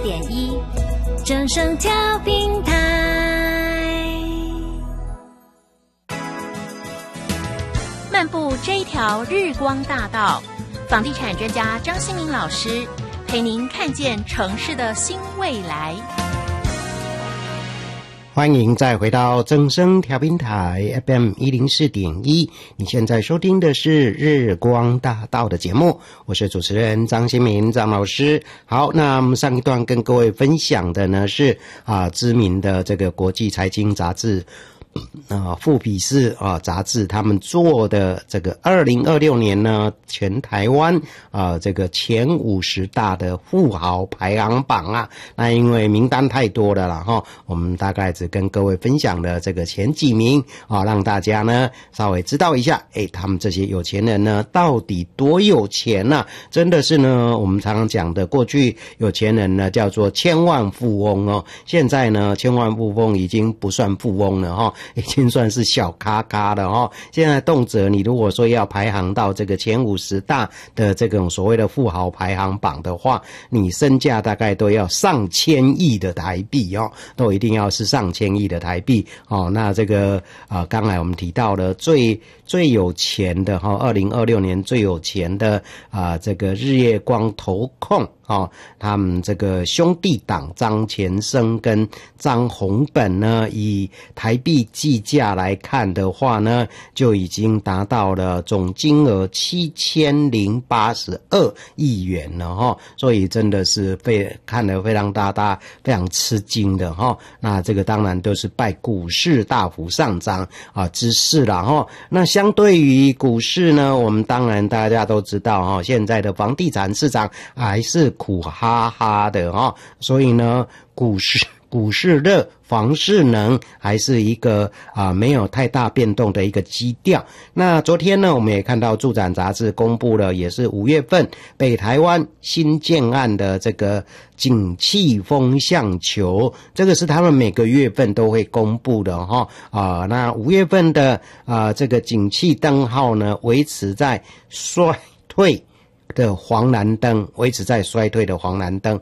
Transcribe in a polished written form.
104.1正声调频台。漫步这一条日光大道，房地产专家张新民老师陪您看见城市的新未来。 欢迎再回到正声调频台 FM 104.1，你现在收听的是日光大道的节目，我是主持人张新民张老师。好，那我们上一段跟各位分享的呢是知名的这个国际财经杂志富比士杂志他们做的这个2026年呢全台湾这个前50大的富豪排行榜啊。那因为名单太多了啦我们大概只跟各位分享了这个前几名让大家呢稍微知道一下他们这些有钱人呢到底多有钱啊。真的是呢我们常常讲的，过去有钱人呢叫做千万富翁现在呢千万富翁已经不算富翁了已经算是小咖咖了现在动辄你如果说要排行到这个前50大的这种所谓的富豪排行榜的话，你身价大概都要上千亿的台币都一定要是上千亿的台币那这个刚才我们提到了最有钱的2026年最有钱的这个日月光投控他们这个兄弟党张前生跟张宏本呢，以台币计价来看的话呢，就已经达到了总金额7082亿元了所以真的是看得非常大非常吃惊的那这个当然都是拜股市大幅上涨之势啦那相对于股市呢，我们当然大家都知道现在的房地产市场还是苦哈哈的所以呢股市热房市能还是一个没有太大变动的一个基调。那昨天呢我们也看到住展杂志公布了也是5月份北台湾新建案的这个景气风向球，这个是他们每个月份都会公布的那5月份的这个景气灯号呢维持在衰退的黄蓝灯，维持在衰退的黄蓝灯